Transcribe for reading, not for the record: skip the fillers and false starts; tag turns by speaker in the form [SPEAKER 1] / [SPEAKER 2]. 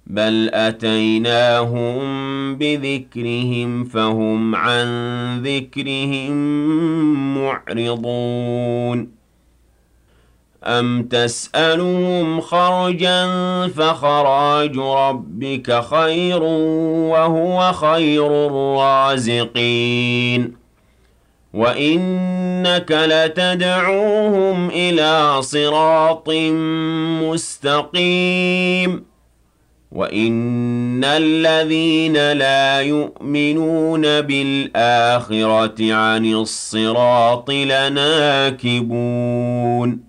[SPEAKER 1] بل أتيناهم بذكرهم فهم عن ذكرهم معرضون أم تسألهم خرجا فخراج ربك خير وهو خير الرازقين وإنك لتدعوهم إلى صراط مستقيم وَإِنَّ الَّذِينَ لَا يُؤْمِنُونَ بِالْآخِرَةِ عَنِ الصِّرَاطِ لَنَاكِبُونَ